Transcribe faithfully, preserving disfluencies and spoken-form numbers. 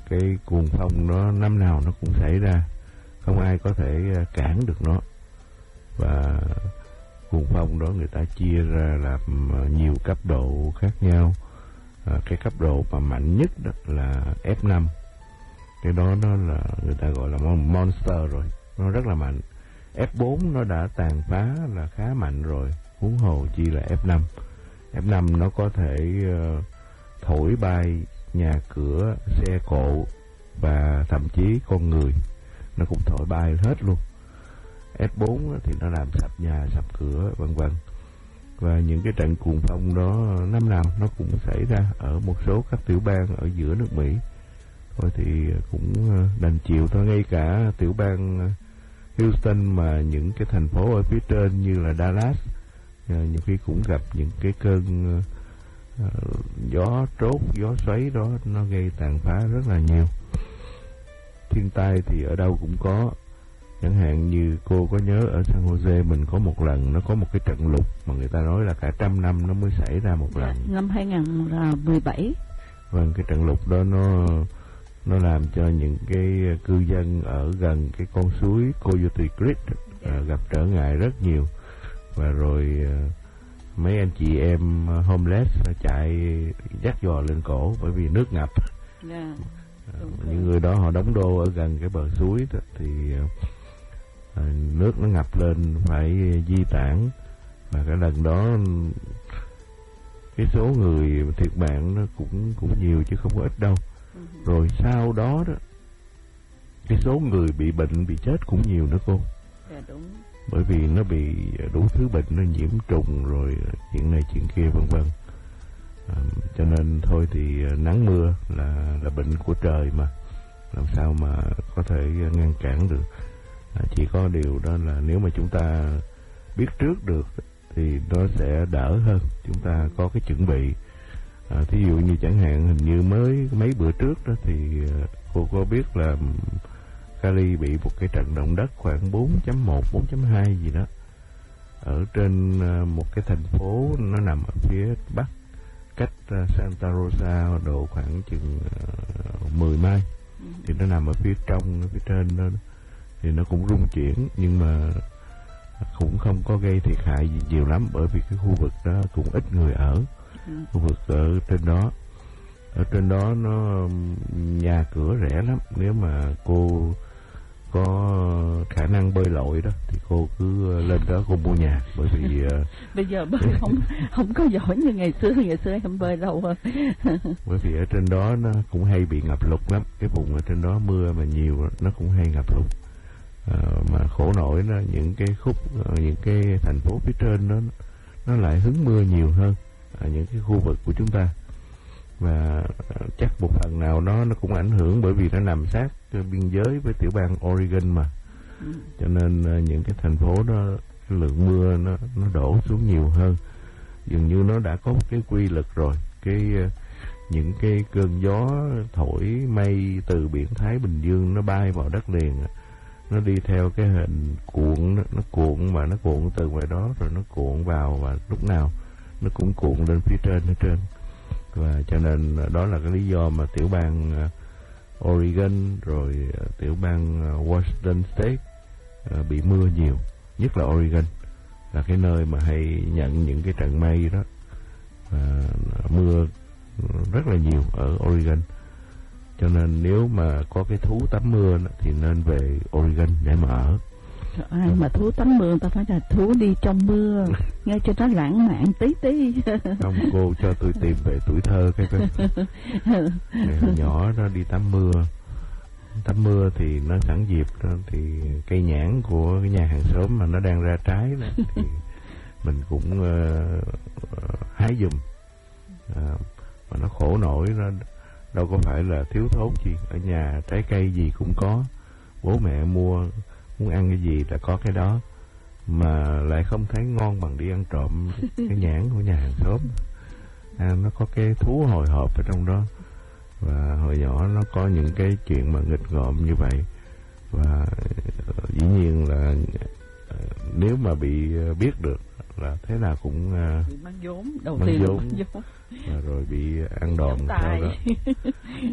cái cuồng phong nó năm nào nó cũng xảy ra, không ai có thể cản được nó. Và cuồng phong đó người ta chia ra làm nhiều cấp độ khác nhau. À, cái cấp độ mà mạnh nhất đó là F năm. Cái đó nó là người ta gọi là monster rồi, nó rất là mạnh. F bốn nó đã tàn phá là khá mạnh rồi, huống hồ chi là F năm. F năm nó có thể uh, thổi bay nhà cửa, xe cộ và thậm chí con người, nó cũng thổi bay hết luôn. F bốn thì nó làm sập nhà, sập cửa, vân vân. Và những cái trận cuồng phong đó năm nào nó cũng xảy ra ở một số các tiểu bang ở giữa nước Mỹ. Thôi thì cũng đành chịu thôi. Ngay cả tiểu bang Houston mà những cái thành phố ở phía trên như là Dallas nhiều khi cũng gặp những cái cơn uh, gió trốt, gió xoáy đó, nó gây tàn phá rất là nhiều. Thiên tai thì ở đâu cũng có. Chẳng hạn như cô có nhớ ở San Jose mình có một lần nó có một cái trận lụt mà người ta nói là cả trăm năm nó mới xảy ra một lần. Năm hai không một bảy. Vâng, cái trận lụt đó nó nó làm cho những cái cư dân ở gần cái con suối Coyote Creek uh, gặp trở ngại rất nhiều. Và rồi uh, mấy anh chị em homeless chạy dắt giò lên cổ bởi vì nước ngập. Yeah. Uh, những người đó họ đóng đô ở gần cái bờ suối đó, thì uh, nước nó ngập lên phải di tản. Và cái lần đó cái số người thiệt mạng nó cũng cũng nhiều chứ không có ít đâu. Uh-huh. Rồi sau đó đó cái số người bị bệnh, bị chết cũng nhiều nữa cô. Yeah, đúng. Bởi vì nó bị đủ thứ bệnh, nó nhiễm trùng rồi chuyện này chuyện kia vân vân. À, cho nên thôi thì nắng mưa là là bệnh của trời mà, làm sao mà có thể ngăn cản được. À, chỉ có điều đó là nếu mà chúng ta biết trước được thì nó sẽ đỡ hơn, chúng ta có cái chuẩn bị. À, thí dụ như chẳng hạn hình như mới mấy bữa trước đó thì cô có biết là Cali bị một cái trận động đất khoảng bốn chấm một, bốn chấm hai gì đó ở trên một cái thành phố nó nằm ở phía bắc cách Santa Rosa độ khoảng chừng mười mai. Thì nó nằm ở phía trong, ở phía trên đó, thì nó cũng rung chuyển nhưng mà cũng không có gây thiệt hại gì nhiều lắm, bởi vì cái khu vực đó cũng ít người ở. Khu vực ở trên đó ở trên đó nó nhà cửa rẻ lắm. Nếu mà cô có khả năng bơi lội đó thì cô cứ lên đó cô mua nhà, bởi vì uh, bây giờ bơi không không có giỏi như ngày xưa. Ngày xưa em bơi đâu rồi. Bởi vì ở trên đó nó cũng hay bị ngập lụt lắm. Cái vùng ở trên đó mưa mà nhiều nó cũng hay ngập lụt. Uh, mà khổ nổi đó, những cái khúc uh, những cái thành phố phía trên đó nó lại hứng mưa nhiều hơn ở những cái khu vực của chúng ta. Và chắc một phần nào đó nó cũng ảnh hưởng bởi vì nó nằm sát biên giới với tiểu bang Oregon mà. Ừ. Cho nên những cái thành phố đó cái lượng mưa nó nó đổ xuống nhiều hơn. Dường như nó đã có một cái quy luật rồi. Cái những cái cơn gió thổi mây từ biển Thái Bình Dương nó bay vào đất liền, nó đi theo cái hình cuộn, nó cuộn mà nó cuộn từ ngoài đó rồi nó cuộn vào, và lúc nào nó cũng cuộn lên phía trên hết trơn. Và cho nên đó là cái lý do mà tiểu bang Oregon rồi tiểu bang Washington State bị mưa nhiều, nhất là Oregon là cái nơi mà hay nhận những cái trận mây đó. Và mưa rất là nhiều ở Oregon. Cho nên nếu mà có cái thú tắm mưa thì nên về Oregon để mà ở. Ai mà thú tắm mưa, ta phải là thú đi trong mưa nghe cho nó lãng mạn tí tí. Không, cô cho tôi tìm về tuổi thơ cái coi. Hồi nhỏ nó đi tắm mưa. Tắm mưa thì nó sẵn dịp đó, thì cây nhãn của cái nhà hàng xóm mà nó đang ra trái đó, thì mình cũng uh, hái giùm. Uh, mà nó khổ nổi, nó đâu có phải là thiếu thốn gì, ở nhà trái cây gì cũng có, bố mẹ mua muốn ăn cái gì là có cái đó, mà lại không thấy ngon bằng đi ăn trộm cái nhãn của nhà hàng xóm. À, nó có cái thú hồi hộp ở trong đó. Và hồi nhỏ nó có những cái chuyện mà nghịch ngợm như vậy. Và dĩ nhiên là nếu mà bị biết được là thế nào cũng bị mang vốn, đầu mang tiên vốn, và rồi bị ăn đòn theo đó.